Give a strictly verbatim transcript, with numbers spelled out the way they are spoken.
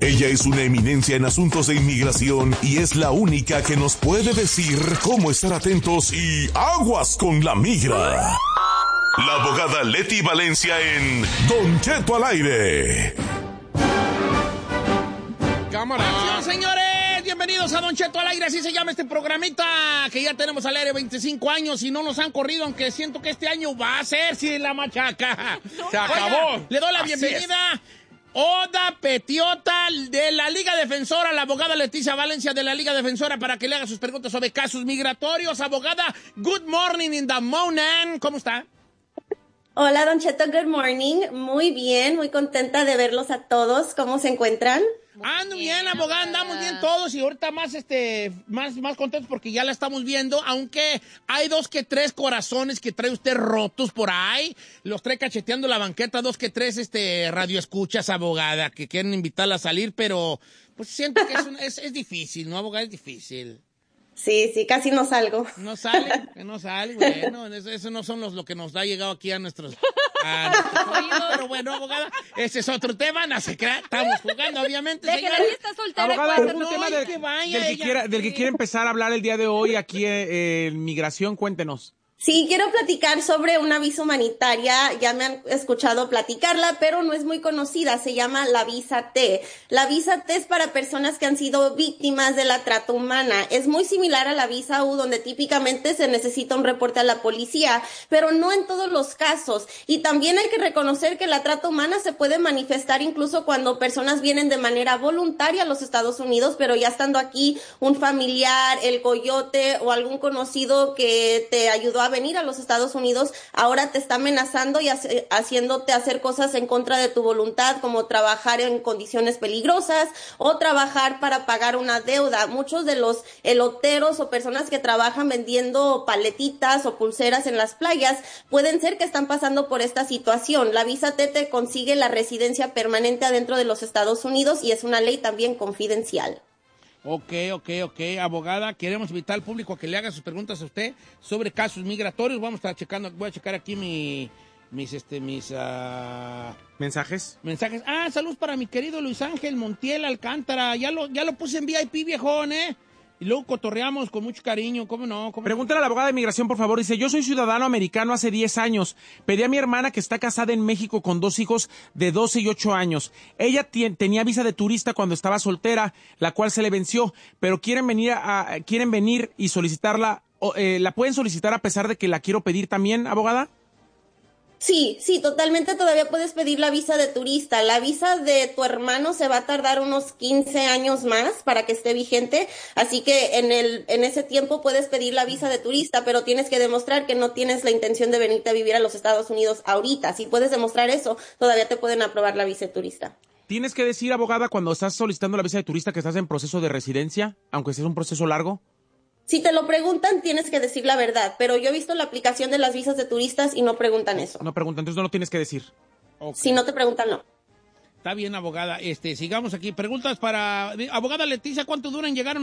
Ella es una eminencia en asuntos de inmigración y es la única que nos puede decir cómo estar atentos y aguas con la migra. La abogada Leti Valencia en Don Cheto al aire. ¡Cámara! ¡Acción, señores! Bienvenidos a Don Cheto al aire, así se llama este programita, que ya tenemos al aire veinticinco años y no nos han corrido, aunque siento que este año va a ser si la machaca. Se acabó. Oiga, le doy la Así bienvenida. Oda Petiota de la Liga Defensora, la abogada Leticia Valencia de la Liga Defensora, para que le haga sus preguntas sobre casos migratorios. Abogada, good morning in the morning. ¿Cómo está? Hola, Don Cheto, good morning. Muy bien, muy contenta de verlos a todos. ¿Cómo se encuentran? Ando bien, abogada, andamos bien todos y ahorita más, este, más, más contentos porque ya la estamos viendo, aunque hay dos que tres corazones que trae usted rotos por ahí, los trae cacheteando la banqueta, dos que tres, este, radioescuchas, abogada, que quieren invitarla a salir, pero, pues siento que es, un, es, es difícil, ¿no, abogada? Es difícil. Sí, sí, casi no salgo. No sale, que no sale, bueno, eso, eso no son los, lo que nos ha llegado aquí a nuestros, a nuestros oídos, pero bueno, abogada, ese es otro tema, no se crea, estamos jugando, obviamente, de que la está soltera. Abogada, Cuéntanos. algún tema No, del, que vaya del, que ella. quiera, del que quiere empezar a hablar el día de hoy aquí eh, en Migración, cuéntenos. Sí, quiero platicar sobre una visa humanitaria, ya me han escuchado platicarla, pero no es muy conocida, se llama la visa T. La visa T es para personas que han sido víctimas de la trata humana. Es muy similar a la visa U, donde típicamente se necesita un reporte a la policía, pero no en todos los casos. Y también hay que reconocer que la trata humana se puede manifestar incluso cuando personas vienen de manera voluntaria a los Estados Unidos, pero ya estando aquí un familiar, el coyote o algún conocido que te ayudó a venir a los Estados Unidos, ahora te está amenazando y hace, haciéndote hacer cosas en contra de tu voluntad, como trabajar en condiciones peligrosas o trabajar para pagar una deuda. Muchos de los eloteros o personas que trabajan vendiendo paletitas o pulseras en las playas pueden ser que están pasando por esta situación. La visa T te consigue la residencia permanente adentro de los Estados Unidos y es una ley también confidencial. Ok, ok, ok. Abogada, queremos invitar al público a que le haga sus preguntas a usted sobre casos migratorios. Vamos a estar checando, voy a checar aquí mi, mis, este, mis... Uh, ¿Mensajes? Mensajes. Ah, saludos para mi querido Luis Ángel Montiel Alcántara. Ya lo, ya lo puse en V I P, viejón, ¿eh? Y luego cotorreamos con mucho cariño, ¿cómo no? ¿Cómo Pregúntale a la abogada de migración, por favor. Dice, yo soy ciudadano americano hace diez años. Pedí a mi hermana que está casada en México con dos hijos de doce y ocho años. Ella tien, tenía visa de turista cuando estaba soltera, la cual se le venció, pero quieren venir a, a quieren venir y solicitarla. O, eh, ¿La pueden solicitar a pesar de que la quiero pedir también, abogada? Sí, sí, totalmente todavía puedes pedir la visa de turista. La visa de tu hermano se va a tardar unos quince años más para que esté vigente, así que en el en ese tiempo puedes pedir la visa de turista, pero tienes que demostrar que no tienes la intención de venirte a vivir a los Estados Unidos ahorita. Si puedes demostrar eso, todavía te pueden aprobar la visa de turista. ¿Tienes que decir, abogada, cuando estás solicitando la visa de turista que estás en proceso de residencia, aunque sea un proceso largo? Si te lo preguntan, tienes que decir la verdad, pero yo he visto la aplicación de las visas de turistas y no preguntan eso. No preguntan, entonces no lo tienes que decir. Okay. Si no te preguntan, no. Está bien, abogada. Este, sigamos aquí. Preguntas para... Abogada Leticia, ¿cuánto dura en llegar